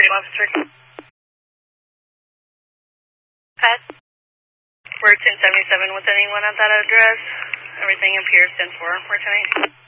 officer. Pass. We're 1077 with anyone at that address. Everything appears 10-4. We're 10-8.